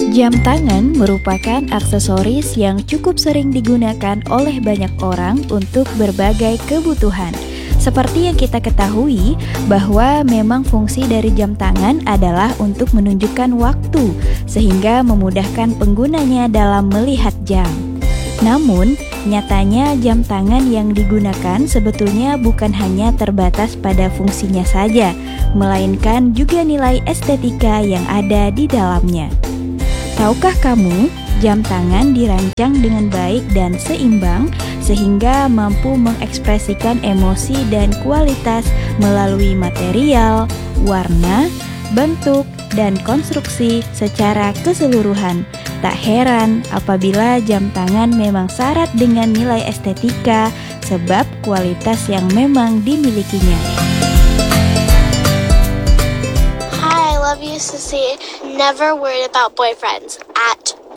Jam tangan merupakan aksesoris yang cukup sering digunakan oleh banyak orang untuk berbagai kebutuhan. Seperti yang kita ketahui bahwa memang fungsi dari jam tangan adalah untuk menunjukkan waktu, sehingga memudahkan penggunanya dalam melihat jam. Namun, nyatanya jam tangan yang digunakan sebetulnya bukan hanya terbatas pada fungsinya saja, melainkan juga nilai estetika yang ada di dalamnya. Tahukah kamu, jam tangan dirancang dengan baik dan seimbang sehingga mampu mengekspresikan emosi dan kualitas melalui material, warna, bentuk, dan konstruksi secara keseluruhan. Tak heran apabila jam tangan memang syarat dengan nilai estetika sebab kualitas yang memang dimilikinya. Hi, I love you, Sissy. Never worried about boyfriends at